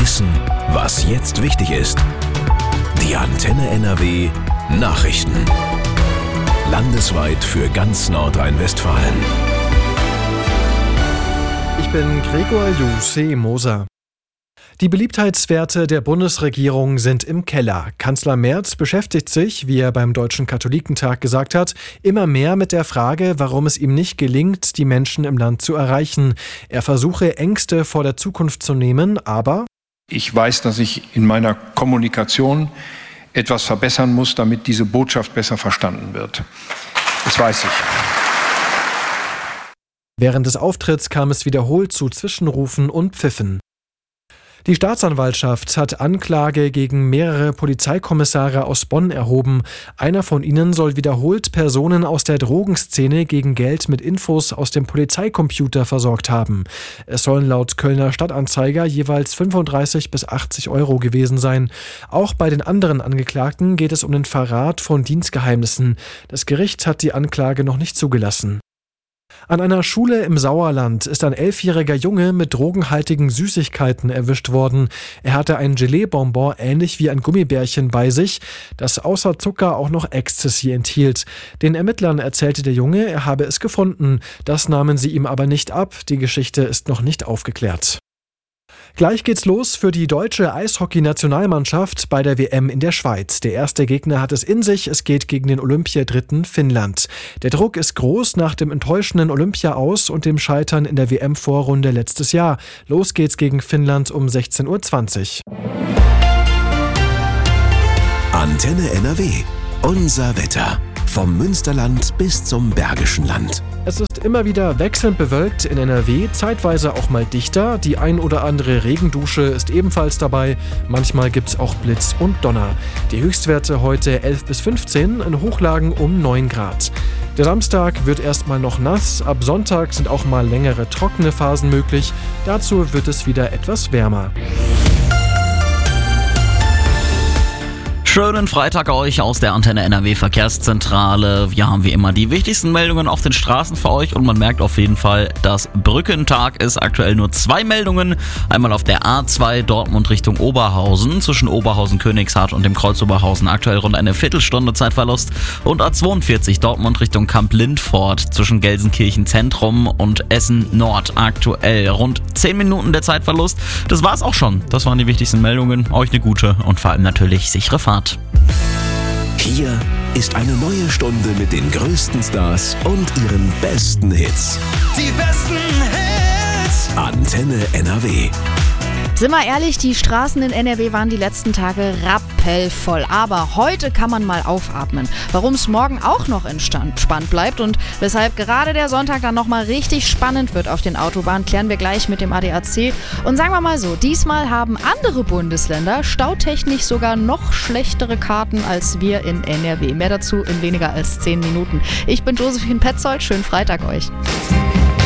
wissen, was jetzt wichtig ist. Die Antenne NRW Nachrichten. Landesweit für ganz Nordrhein-Westfalen. Ich bin Gregor Moser. Die Beliebtheitswerte der Bundesregierung sind im Keller. Kanzler Merz beschäftigt sich, wie er beim Deutschen Katholikentag gesagt hat, immer mehr mit der Frage, warum es ihm nicht gelingt, die Menschen im Land zu erreichen. Er versuche, Ängste vor der Zukunft zu nehmen, aber ich weiß, dass ich in meiner Kommunikation etwas verbessern muss, damit diese Botschaft besser verstanden wird. Das weiß ich. Während des Auftritts kam es wiederholt zu Zwischenrufen und Pfiffen. Die Staatsanwaltschaft hat Anklage gegen mehrere Polizeikommissare aus Bonn erhoben. Einer von ihnen soll wiederholt Personen aus der Drogenszene gegen Geld mit Infos aus dem Polizeicomputer versorgt haben. Es sollen laut Kölner Stadtanzeiger jeweils 35 bis 80 Euro gewesen sein. Auch bei den anderen Angeklagten geht es um den Verrat von Dienstgeheimnissen. Das Gericht hat die Anklage noch nicht zugelassen. An einer Schule im Sauerland ist ein 11-jähriger Junge mit drogenhaltigen Süßigkeiten erwischt worden. Er hatte ein Gelee-Bonbon ähnlich wie ein Gummibärchen bei sich, das außer Zucker auch noch Ecstasy enthielt. Den Ermittlern erzählte der Junge, er habe es gefunden. Das nahmen sie ihm aber nicht ab. Die Geschichte ist noch nicht aufgeklärt. Gleich geht's los für die deutsche Eishockey-Nationalmannschaft bei der WM in der Schweiz. Der erste Gegner hat es in sich, es geht gegen den Olympiadritten Finnland. Der Druck ist groß nach dem enttäuschenden Olympia-Aus und dem Scheitern in der WM-Vorrunde letztes Jahr. Los geht's gegen Finnland um 16:20 Uhr. Antenne NRW. Unser Wetter. Vom Münsterland bis zum Bergischen Land. Es ist immer wieder wechselnd bewölkt in NRW, zeitweise auch mal dichter. Die ein oder andere Regendusche ist ebenfalls dabei. Manchmal gibt es auch Blitz und Donner. Die Höchstwerte heute 11 bis 15, in Hochlagen um 9 Grad. Der Samstag wird erstmal noch nass. Ab Sonntag sind auch mal längere trockene Phasen möglich. Dazu wird es wieder etwas wärmer. Schönen Freitag euch aus der Antenne NRW Verkehrszentrale. Wir haben wie immer die wichtigsten Meldungen auf den Straßen für euch und man merkt auf jeden Fall, dass Brückentag ist. Aktuell nur 2 Meldungen. Einmal auf der A2 Dortmund Richtung Oberhausen, zwischen Oberhausen-Königshardt und dem Kreuz Oberhausen. Aktuell rund eine Viertelstunde Zeitverlust. Und A42 Dortmund Richtung Kamp-Lindfort, zwischen Gelsenkirchen Zentrum und Essen Nord. Aktuell rund 10 Minuten der Zeitverlust. Das war's auch schon. Das waren die wichtigsten Meldungen. Euch eine gute und vor allem natürlich sichere Fahrt. Hier ist eine neue Stunde mit den größten Stars und ihren besten Hits. Die besten Hits! Antenne NRW. Sind wir ehrlich, die Straßen in NRW waren die letzten Tage rappelvoll. Aber heute kann man mal aufatmen. Warum es morgen auch noch entspannt bleibt und weshalb gerade der Sonntag dann nochmal richtig spannend wird auf den Autobahnen, klären wir gleich mit dem ADAC. Und sagen wir mal so, diesmal haben andere Bundesländer stautechnisch sogar noch schlechtere Karten als wir in NRW. Mehr dazu in weniger als 10 Minuten. Ich bin Josephine Petzold, schönen Freitag euch.